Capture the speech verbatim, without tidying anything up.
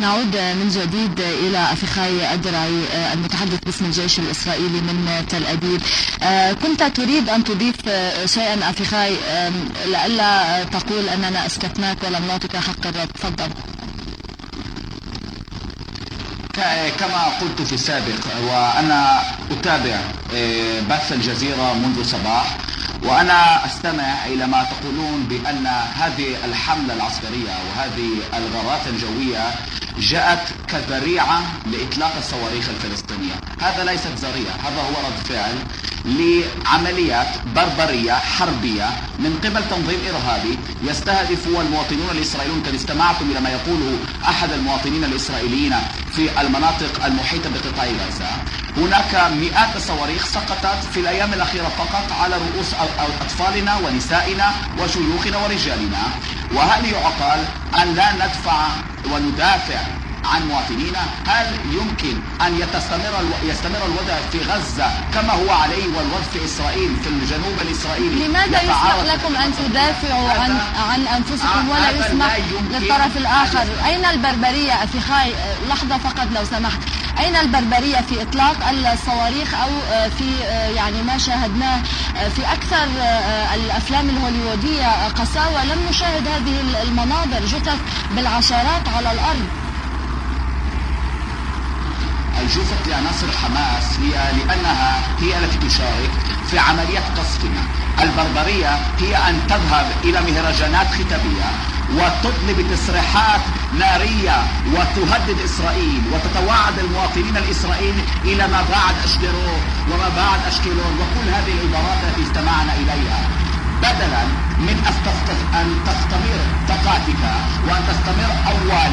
نعود من جديد إلى أفيخاي أدرعي المتحدث باسم الجيش الإسرائيلي من تل أبيب. كنت تريد أن تضيف شيئا أفيخاي لئلا تقول أننا أسكتناك ولم نعطك حق الرد. تفضل. كما قلت في السابق، وأنا أتابع بث الجزيرة منذ صباح، وأنا أستمع إلى ما تقولون بأن هذه الحملة العسكرية وهذه الغارات الجوية جاءت كذريعة لإطلاق الصواريخ الفلسطينية. هذا ليست ذريعة، هذا هو رد فعل لعمليات بربرية حربية من قبل تنظيم إرهابي يستهدف المواطنون الإسرائيليون. قد استمعتم إلى ما يقوله أحد المواطنين الإسرائيليين في المناطق المحيطة بقطاع غزة. هناك مئات الصواريخ سقطت في الأيام الأخيرة فقط على رؤوس أطفالنا ونسائنا وشيوخنا ورجالنا. وهل يعقل أن لا ندفع وندافع عن مواطنينا؟ هل يمكن أن يستمر يستمر الوضع في غزة كما هو عليه والوضع في إسرائيل في الجنوب الإسرائيلي؟ لماذا يسمح لكم أن تدافعوا عن عن أنفسكم ولا يسمح للطرف الآخر؟ أين البربرية أفيخاي؟ لحظة فقط لو سمحت، أين البربرية في إطلاق الصواريخ أو في يعني ما شاهدناه في أكثر الأفلام الهوليوودية قساوة؟ لم نشاهد هذه المناظر، جثث بالعشرات على الأرض. الجثث لعناصر حماس هي لأنها هي التي تشارك في عملية قصفنا. البربرية هي أن تذهب إلى مهرجانات ختامية وتطلب تصريحات نارية وتهدد إسرائيل وتتوعد المواطنين الإسرائيليين إلى ما بعد أشدرون وما بعد أشكيلون وكل هذه العبارات التي استمعنا إليها، بدلا من أن تستمر ثقافتك وأن تستمر أول